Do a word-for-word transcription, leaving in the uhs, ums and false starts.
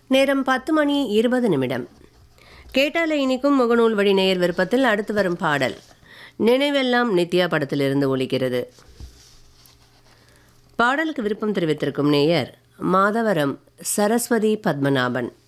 நேரம் பத்து மணி இருபது நிமிடம். கேட்டால இனிக்கும் முகநூல் வழி நேயர் விருப்பத்தில் அடுத்து வரும் பாடல் நினைவெல்லாம் நித்யா படத்திலிருந்து ஒலிக்கிறது. பாடலுக்கு விருப்பம் தெரிவித்திருக்கும் நேயர் மாதவரம் சரஸ்வதி பத்மநாபன்.